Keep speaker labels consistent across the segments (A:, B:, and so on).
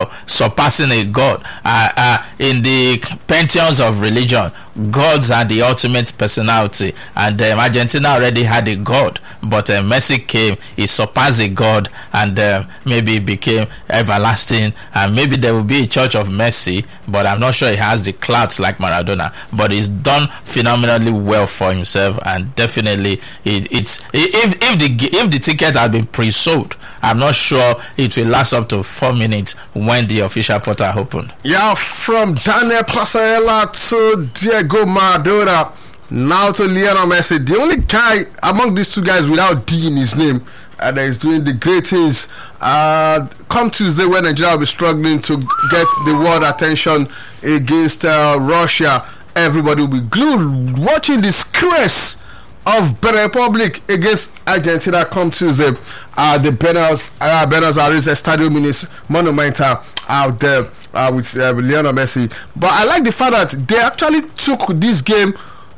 A: surpassing a god. In the pantheons of religion, gods are the ultimate personality, and Argentina already had a god, but Messi came, he surpassed a god, and maybe became everlasting, and maybe there will be a church of Messi, but I'm not sure he has the clout like Maradona, but he's done phenomenally well for himself, and definitely if the ticket had been pre-sold, I'm not sure it will last up to 4 minutes when the official portal opened.
B: Yeah, from Daniel Pasarella to Diego Maradona, now to Lionel Messi. The only guy among these two guys without D in his name that is doing the great things. Come Tuesday, when Nigeria will be struggling to get the world attention against Russia, everybody will be glued watching this craze of Benin Republic against Argentina come Tuesday. The Buenos Aires Estadio Monumental out there with Lionel Messi. But I like the fact that they actually took this game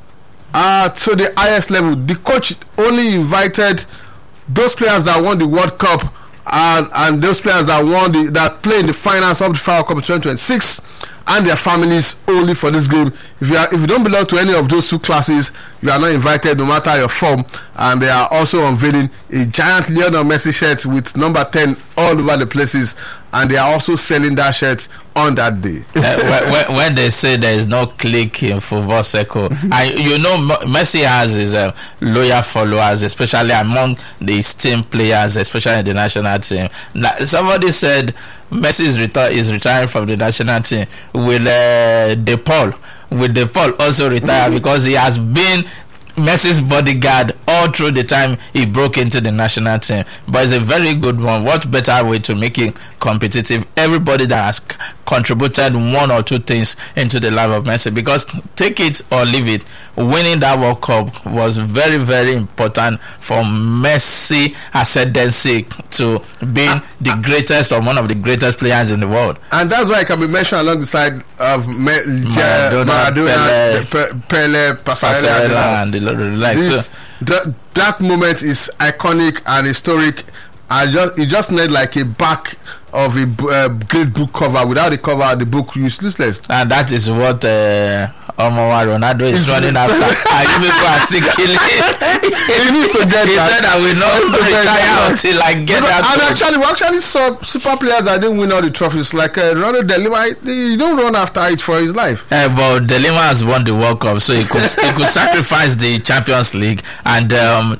B: to the highest level. The coach only invited those players that won the World Cup and those players that play in the finals of the FIFA Cup 2026 and their families only for this game. If you don't belong to any of those two classes, you are not invited no matter your form. And they are also unveiling a giant Lionel Messi shirt with number 10 all over the places, and they are also selling that shirt on that day.
A: When they say there is no clique in football circle, Messi has his loyal followers, especially among the team players, especially in the national team. Now, somebody said Messi is retiring from the national team. Will De Paul also retire because he has been Messi's bodyguard all through the time he broke into the national team? But it's a very good one. What better way to make it competitive? Everybody that has contributed one or two things into the life of Messi, because take it or leave it, winning that World Cup was very, very important for Messi ascendancy to being the greatest or one of the greatest players in the world. And
B: that's why it can be mentioned along the side of Maradona, Pele, Pasarella,
A: and the like.
B: That moment is iconic and historic. It just made like a back of a great book cover. Without the cover, the book is useless.
A: And that is what Ronaldo is running after. And you people are still killing him.
B: He needs to get
A: He said I will not retire until I get that.
B: And we actually saw super players that didn't win all the trophies, like Ronaldo De Lima. He don't run after it for his life.
A: But De Lima has won the World Cup, so he could sacrifice the Champions League, and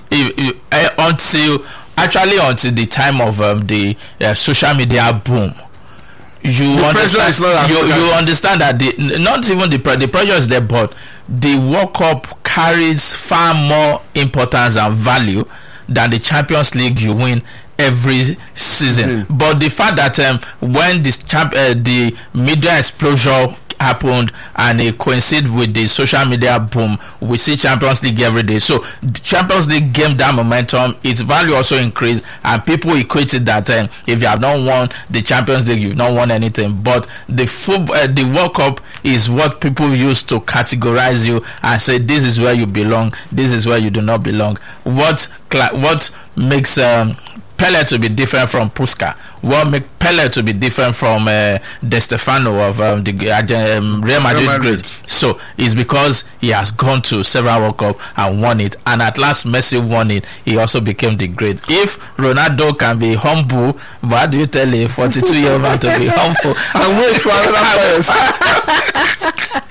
A: until the time of the social media boom, you understand that not even the pressure is there, but the World Cup carries far more importance and value than the Champions League you win every season. But the fact that when the media explosion happened and it coincided with the social media boom, we see Champions League every day. So the Champions League gained that momentum, its value also increased, and people equated that if you have not won the Champions League, you've not won anything. But the World Cup is what people use to categorize you and say this is where you belong, this is where you do not belong. What makes Pele to be different from Puskas? What makes Pele to be different from De Stefano of the Real Madrid great? So it's because he has gone to several World Cup and won it, and at last Messi won it. He also became the great. If Ronaldo can be humble, why do you tell a 42-year-old man to be humble
B: and wait for another players?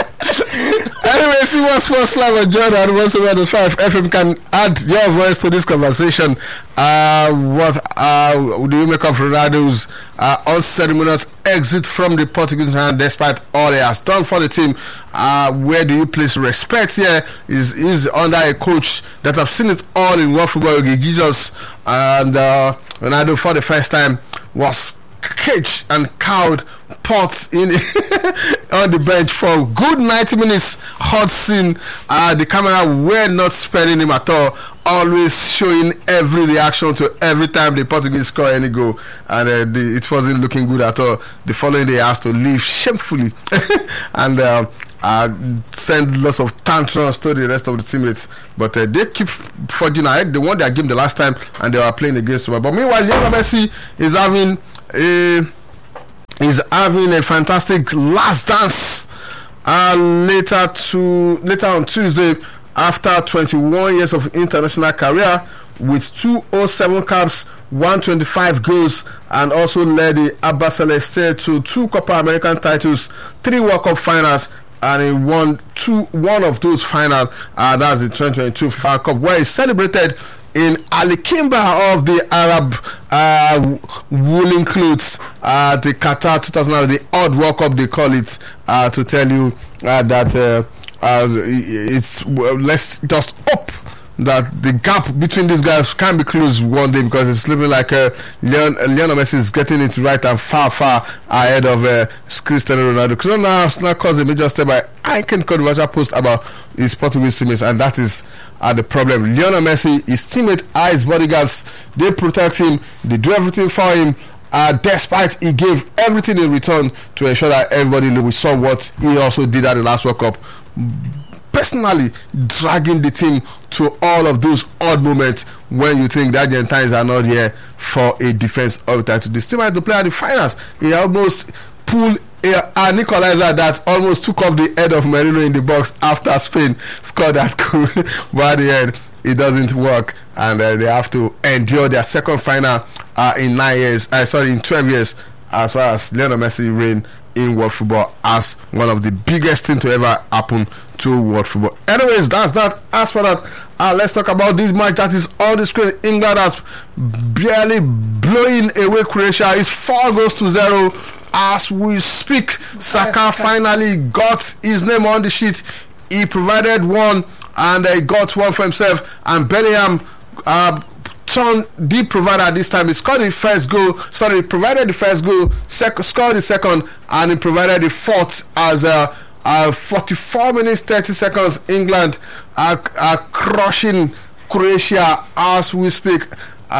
B: Anyway, see what's first live on Jordan 107.5 FM. Can add your voice to this conversation. What do you make of Ronaldo's unceremonious exit from the Portuguese hand despite all he has done for the team? Where do you place respect here? Is under a coach that have seen it all in world football, Jesus, and Ronaldo for the first time was caged and cowed pot in on the bench for good 90 minutes. Hot scene. The camera were not sparing him at all, always showing every reaction to every time the Portuguese score any goal, and it wasn't looking good at all. The following day he has to leave shamefully and send lots of tantrums to the rest of the teammates, but they keep forging ahead. They won their game the last time and they were playing against them. But meanwhile, Lionel Messi is having is having a fantastic last dance later on Tuesday after 21 years of international career with 207 caps, 125 goals, and also led the Alba Celeste to 2 Copa American titles, 3 World Cup finals, and he won one of those finals. That's the 2022 FIFA Cup, where he celebrated in Alikimba of the Arab woolen clothes, the Qatar 2000, the odd World Cup they call it, to tell you that let's just hope that the gap between these guys can be closed one day, because it's looking like Lionel Messi is getting it right and far ahead of Cristiano Ronaldo. Cristiano has now caused a major step by icon controversial post about his Portuguese teammates, and that is the problem. Lionel Messi, his teammate, are his bodyguards. They protect him, they do everything for him, despite he gave everything in return to ensure that everybody knew. We saw what he also did at the last World Cup, personally dragging the team to all of those odd moments when you think the Argentines are not here for a defense of the title. They still had to play at the finals. He almost pulled an equalizer that almost took off the head of Merino in the box after Spain scored that goal. But at the end, it doesn't work, and they have to endure their second final in 12 years, as far as Lionel Messi reign in world football as one of the biggest things to ever happen to world football. Anyways, that's that. As for that, let's talk about this match that is on the screen. England has barely blowing away Croatia. It's 4-0 as we speak. Saka finally got his name on the sheet. He provided one, and he got one for himself, and Bellingham turned the provider this time. He scored the first goal, provided the first goal, scored the second, and he provided the fourth as 44 minutes 30 seconds. England are crushing Croatia as we speak.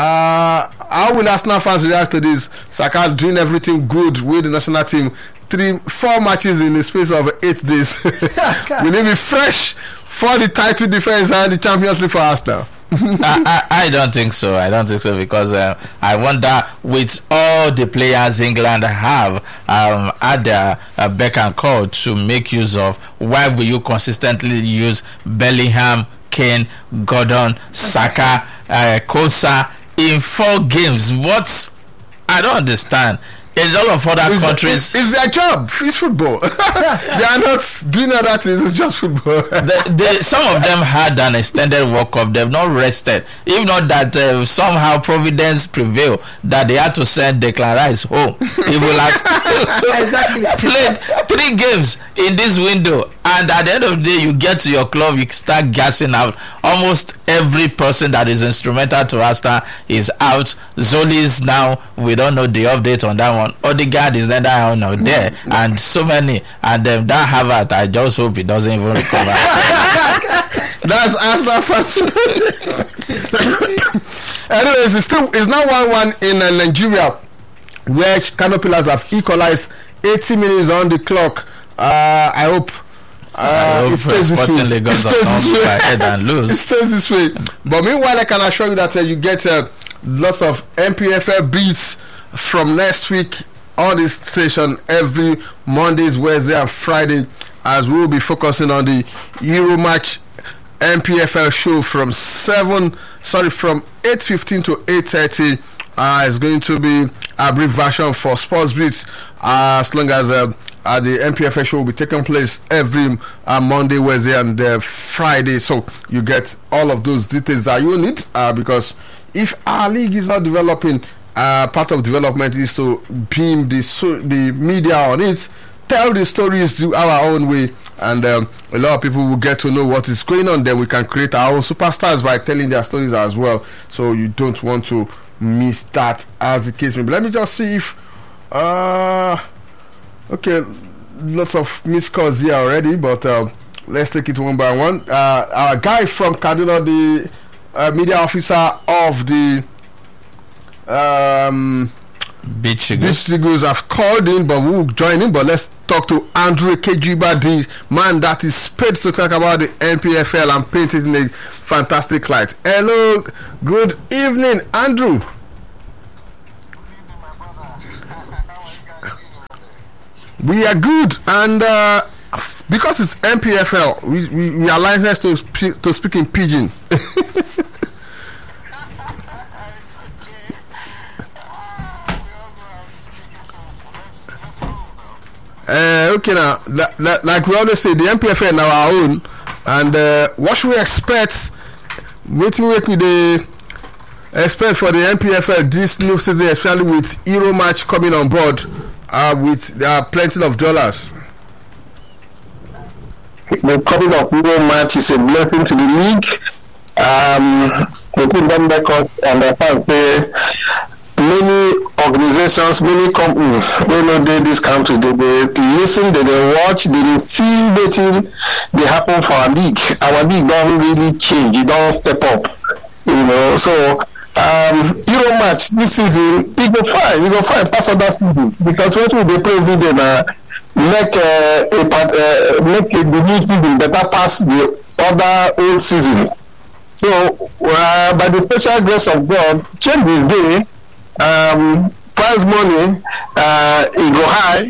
B: How will Arsenal fans react to this? Saka doing everything good with the national team. 4 matches in the space of 8 days. Will he be fresh for the title defense and the Champions League for Arsenal?
A: I don't think so. Because I wonder, with all the players England have at their beck and call to make use of, why will you consistently use Bellingham, Kane, Gordon, Saka, Kosa in 4 games? What? I don't understand. In all of other countries,
B: it's their job. It's football. They are not doing other things. It's just football.
A: Some of them had an extended World Cup. They've not rested. If not that somehow Providence prevailed, that they had to send Declan Rice home. He will have played 3 games in this window, and at the end of the day, you get to your club, you start gassing out. Almost every person that is instrumental to Arsenal is out. Zoli's now, we don't know the update on that one. Odegaard is neither here nor there, and so many, and that Havertz, I just hope he doesn't even recover.
B: That's Arsenal fans. Anyways, it's now 1-1 in Nigeria, where Kano Pillars have equalized. 80 minutes on the clock. I hope it stays this way. It stays this way. But meanwhile, I can assure you that you get lots of MPFL beats from next week on this station every Mondays, Wednesday, and Friday, as we will be focusing on the Euro match MPFL show from 8:15 to 8:30. It's going to be a brief version for Sports Beat, as long as the MPFL show will be taking place every Monday, Wednesday, and Friday. So you get all of those details that you need, because if our league is not developing, part of development is to beam the media on it, tell the stories our own way, and a lot of people will get to know what is going on. Then we can create our own superstars by telling their stories as well. So you don't want to miss that, as the case may be. Let me just see if okay, lots of missed calls here already, but let's take it one by one. Our guy from Kaduna, the media officer of the Beach Eagles, have called in, but we'll join in. But let's talk to Andrew Kejiba, the man that is paid to talk about the NPFL and paint it in a fantastic light. Hello, good evening, Andrew. We are good, and because it's MPFL, we are licensed to speak in pidgin. Okay, now, like we always say, the MPFL now our own, and what should we expect? What we expect for the MPFL this new season, especially with Euro match coming on board, with plenty of dollars.
C: The coming of Euro match is a blessing to the league. We put them record and I can say many organizations, many companies, we know this country, they listen, they watch, they see wetin they happen for our league. Our league don't really change, it don't step up, So Euro match this season, you go find pass other seasons because what we dey play every day na make the new season better pass the other old seasons. So by the special grace of God, change this day. Prize money it go high,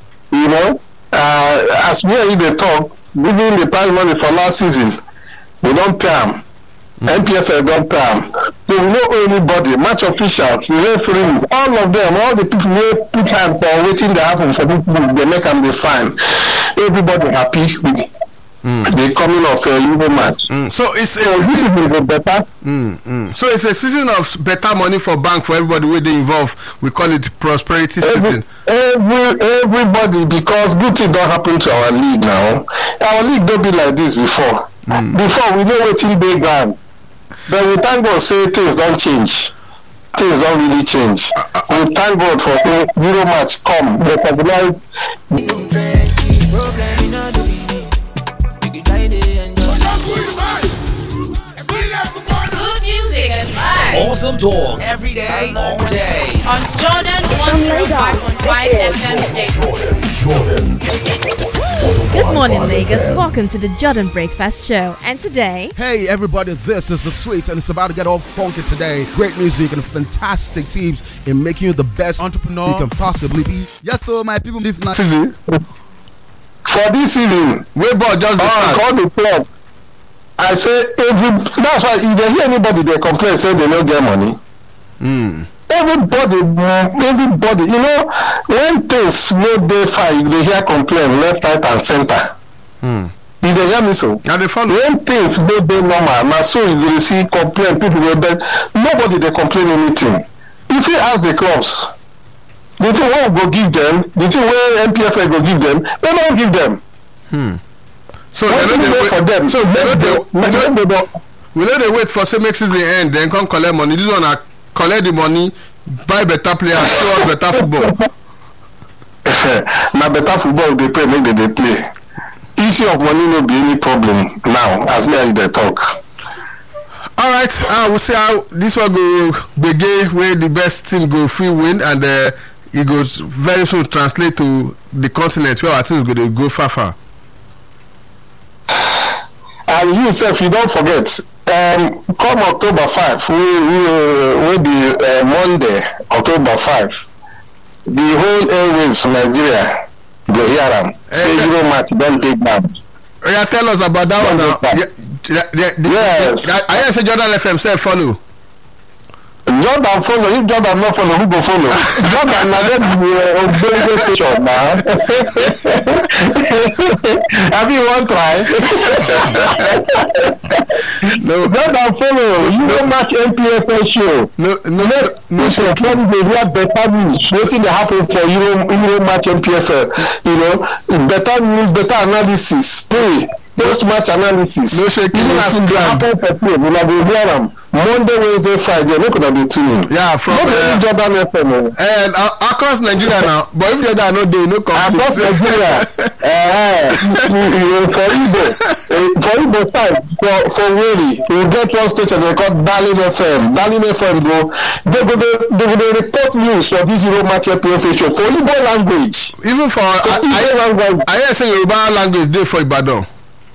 C: as we are in the talk, giving the prize money for last season, we don't pay them. MPFL don't pay them. So we know anybody, match officials, the referees, all of them, all the people who put time for waiting to happen for people, they make them be fine. Everybody happy with the coming of a Euro match.
B: So it's
C: this is better.
B: So it's a season of better money for bank for everybody where they involve. We call it prosperity season.
C: Everybody, because good thing don't happen to our league now. Our league don't be like this before. Before we know what in big ground. But we thank God say things don't change. Things don't really change. We thank God for Euro match come. They stabilize.
D: Good music and vibes.
E: Awesome talk every day, all day.
D: On Jordan 105.5 FM.
F: Good morning, Lagos. Welcome to the Jordan Breakfast Show. And today,
G: hey everybody, this is The Sweets, and it's about to get all funky today. Great music and fantastic teams in making you the best entrepreneur you can possibly be. Yes, so my people, this
C: season. For this season,
B: we bought just
C: call the club. I say that's why if they hear anybody they complain say they don't get money. Everybody, when things no dey fine, they hear complain left, right, and center. You dey hear me so?
B: Now they follow.
C: When things no dey normal, now so you will see complain people will bet nobody they complain anything. If you ask the clubs, the thing we go give them, the thing where MPFL go give them, they don't give them.
B: So they wait for them. So we let they wait for say make season end, then come collect money. This one collect the money, buy better players, show us better football.
C: Now better football they play, make they play. Issue of money no be any problem now, as me and they talk.
B: All right, we'll see how this one go begin where the best team go free win, and it goes very soon translate to the continent where our teams go far.
C: And you self, you don't forget. Come October 5, will be Monday, October 5. The whole airwaves of Nigeria go hear them. Say Euro match don't take down.
B: Yeah, tell us about that one now. Yes. I say Jordan FM say follow.
C: Jordan follow. If Jordan not follow, who go follow? Jordan now that the station now. Have you one try? No. Jordan follow. You don't match MPFL show. No. So can they hear better news? Waiting to happen for Euro match MPFL. Better news, better analysis. Pay. Post-match analysis.
B: No shaking.
C: Even as it happen for play, we will hear them Monday, Wednesday, Friday. Look at the tuning.
B: Yeah, from
C: Jordan FM.
B: And across Nigeria now. But if Jordan no day, no complete.
C: Across Nigeria. For Igbo side, for Wari, we get one station they call Darling FM. Darling FM they will report news for this Euro match PFA show for Igbo language.
B: Even for I say Yoruba language day for Ibadan.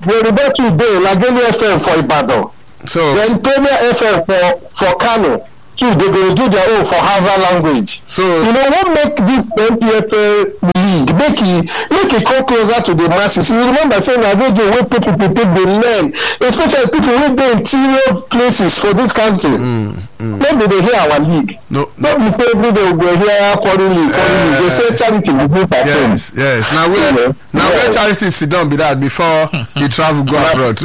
C: Yoruba today, Lagelu FM for Ibadan.
B: So
C: then Premier FM for Kano. too, they're going to do their own for Hausa language.
B: So
C: what make this NPFL league make it come closer to the masses? You remember saying that radio where people they learn, especially people who go interior places for this country. Maybe they hear our league.
B: No.
C: We say every day we go hear quarterly. They say charity will do for
B: yes. Now where charity sit down be that before he travel go abroad.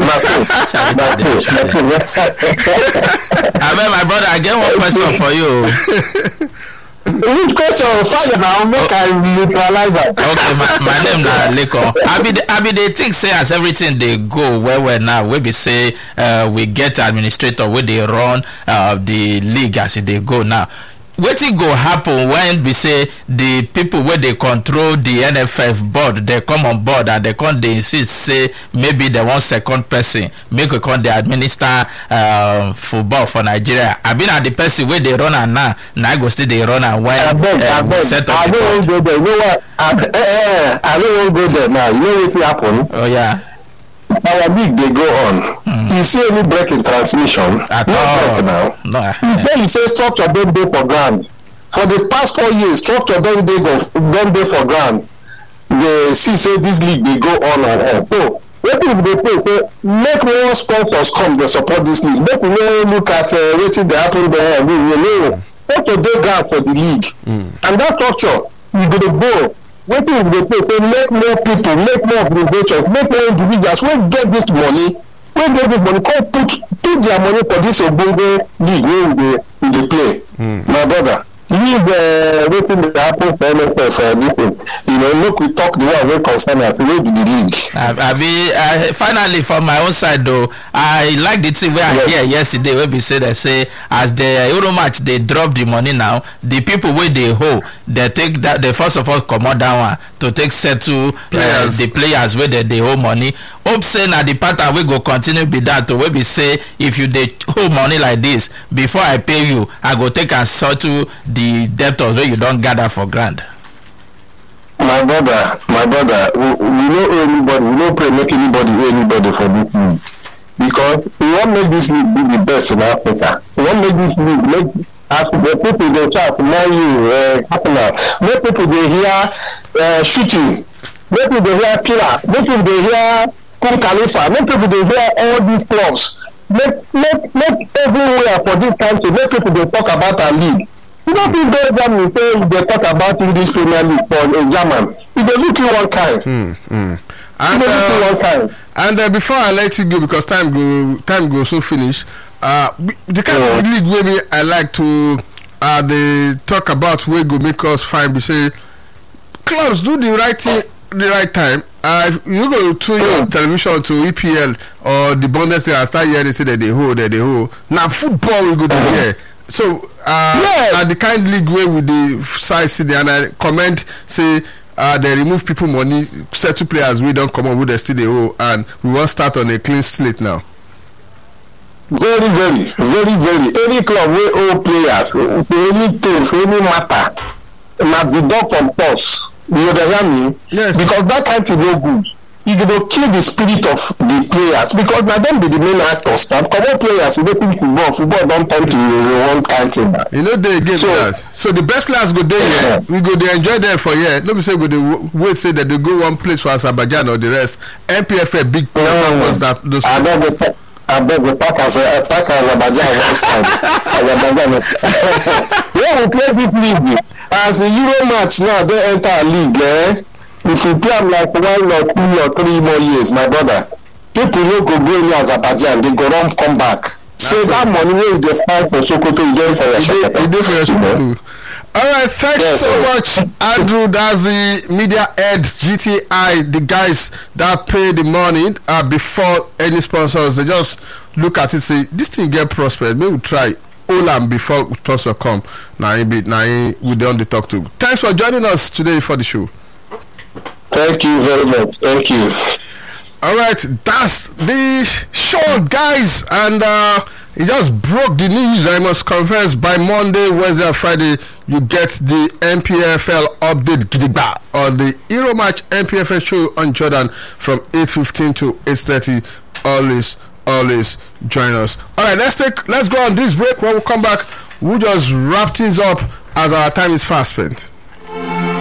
A: Amen, my brother. I get one question for you.
C: Which question? Fire now, make I neutralize that.
A: Okay, my name na Leko. I be they think say as everything they go where now we be say we get administrator where they run the league as they go now. Wetin go happen when we say the people where they control the NFF board they come on board and they insist say maybe they want second person make we come they administer football for Nigeria. I been at the person where they run and now go still they run and when set up.
C: I don't want to go there. You know what? I don't want to go there now. You know what will happen?
A: Oh yeah.
C: Our league they go on. You see any break in transmission?
A: At all.
C: Now.
A: No.
C: You say structure don't dey for ground. For the past 4 years, structure don't dey for ground. They see say this league they go on and on. So what if they say make more sponsors come to support this league? Make we look at wetin dey happen there. We know what to do ground for the league, and that structure we go to go. What if they say make more people, make more organizations, make more individuals wey get this money, come put their money for this ogbonge league wey we dey play. My brother, leave wetin dey happen for NFF this thing. Look, we talk the one wey concern us, wey be the league.
A: Finally, from my own side though, I like the thing where I hear yesterday where we say as the Euro match they drop the money now, the people where they hold, they take that they first of all come out that one to take settle the players where they hold money. Hope say na the pattern we go continue be that to where we say if you they hold money like this before I pay you, I go take and settle the debtors where you don't gather for grant.
C: My brother, we don't owe anybody, we don't pray make anybody owe anybody for this league. Because we want to make this league be the best in Africa. We want to make this league make as the people they chat, Man U, Arsenal, make people they hear shooting, make people they hear killer, make people they hear Kum Khalifa, make people they hear all these clubs. Make everywhere for this country, make people they talk about our league. You don't think those Germany say they talk about English Premier League for a German. It does look you one kind.
B: And before I let you go, because time go so finish. The kind of league where me I like to they talk about where go make us fine. We say clubs do the right thing the right time. You go to your television to EPL or the Bundesliga and start hearing they say that they hold. Now football we go to here. So the kind league where with the size city and I comment say they remove people money, settle players we don't come up with the still they owe, and we will start on a clean slate now.
C: Very, very, very, very. Any club we owe players, anything, for any matter, must be done from force. You understand me?
B: Yes.
C: Because that kind of no good. You go kill the spirit of the players because now them be the main actors. Now common players, you don't think football don't turn to one kind thing.
B: You know they again that. So the best players go there. Yeah. We go they enjoy them for year. Nobody say go they wait say that they go one place for Azerbaijan or the rest. MPFA big was that those.
C: I beg the pack Azerbaijan one side. Yeah, we play this league. As the Euro match now, they enter a league. If you play like 1 or 2 or 3 more years, my brother, people who go in Azerbaijan, they go run come back. So that money will they find for Sokoto, you get for your Sokoto.
B: All right, thanks so much, Andrew. That's the media head, GTI, the guys that pay the money before any sponsors. They just look at it, say this thing get prospered. Maybe we try Olam before sponsor come. Now we don't talk to. Thanks for joining us today for the show.
C: Thank you very much. Thank you.
B: All right, that's the show, guys, and it just broke the news. I must confess, by Monday, Wednesday, and Friday, you get the MPFL update gidigba on the Euro match MPFL show on Jordan from 8:15 to 8:30. Always join us. All right, let's go on this break. When we come back, we'll just wrap things up as our time is fast spent.